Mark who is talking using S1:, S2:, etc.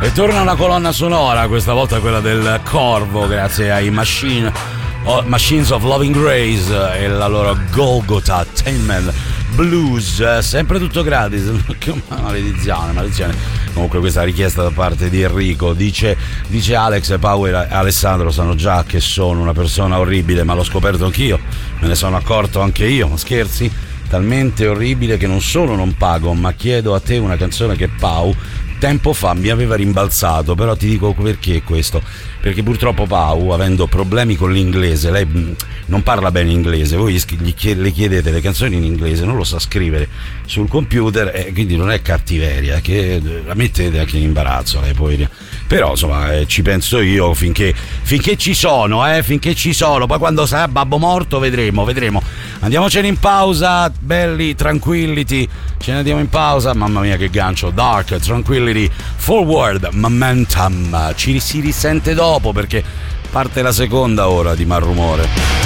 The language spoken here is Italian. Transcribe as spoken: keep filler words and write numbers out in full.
S1: E torna una colonna sonora, questa volta quella del Corvo, grazie ai Machine, oh, Machines of Loving Grace e la loro Golgotha Tin Man Blues, sempre tutto gratis. Che maledizione, maledizione. Comunque questa richiesta da parte di Enrico, dice, dice Alex, Pau e Alessandro sanno già che sono una persona orribile, ma l'ho scoperto anch'io, me ne sono accorto anche io, ma scherzi? Talmente orribile che non solo non pago, ma chiedo a te una canzone che Pau tempo fa mi aveva rimbalzato, però ti dico perché questo, perché purtroppo Pau, avendo problemi con l'inglese, lei non parla bene inglese, voi gli chied- le chiedete le canzoni in inglese, non lo sa scrivere sul computer, e quindi non è cattiveria, che la mettete anche in imbarazzo lei, poi. Però insomma eh, ci penso io finché, finché ci sono, eh, finché ci sono, poi quando sarà babbo morto vedremo, vedremo. Andiamocene in pausa, belli, Tranquillity, ce ne andiamo in pausa, mamma mia che gancio, Dark, Tranquillity, Forward, Momentum, ci si risente dopo perché parte la seconda ora di Malrumore.